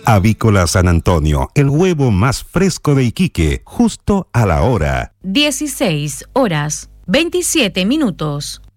Avícola San Antonio, el huevo más fresco de Iquique, justo a la hora. 16 horas, 27 minutos.